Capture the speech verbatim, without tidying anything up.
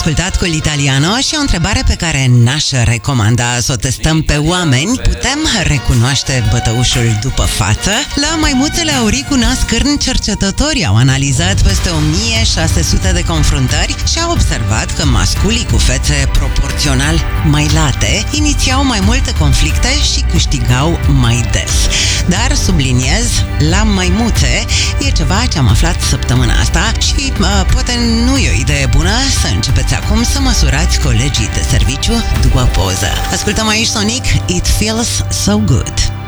ascultat cu l'italiano și o întrebare pe care n-aș recomanda să o testăm pe oameni. Putem recunoaște bătăușul după față? La maimuțele aurii cu nas cârn, cercetătorii au analizat peste o mie șase sute de confruntări și au observat că masculii cu fețe proporțional mai late inițiau mai multe conflicte și câștigau mai des. Dar, subliniez, la maimuțe e ceva ce am aflat săptămâna asta și uh, poate nu e o idee bună să începeți acum să măsurați colegii de serviciu după poză. Ascultăm aici Sonic, It Feels So Good.